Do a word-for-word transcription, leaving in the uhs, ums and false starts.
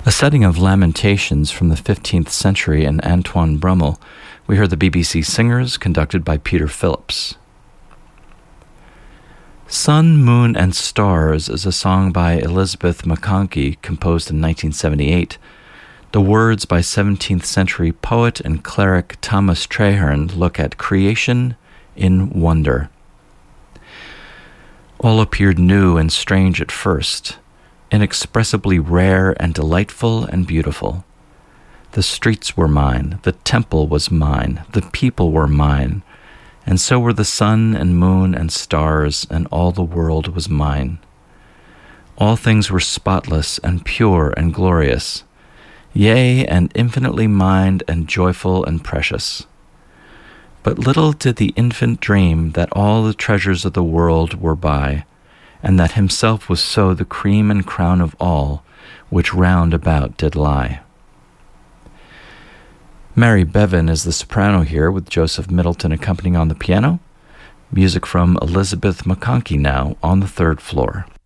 A setting of Lamentations from the fifteenth century in Antoine Brummel, we heard the B B C Singers, conducted by Peter Phillips. Sun, Moon, and Stars is a song by Elizabeth McConkie, composed in nineteen seventy-eight. The words by seventeenth century poet and cleric Thomas Traherne look at creation in wonder. All appeared new and strange at first, inexpressibly rare and delightful and beautiful. The streets were mine, the temple was mine, the people were mine, and so were the sun and moon and stars, and all the world was mine. All things were spotless and pure and glorious, yea, and infinitely mine and joyful and precious. But little did the infant dream that all the treasures of the world were by, and that himself was so the cream and crown of all, which round about did lie. Mary Bevan is the soprano here, with Joseph Middleton accompanying on the piano. Music from Elizabeth McConkie now on the third floor.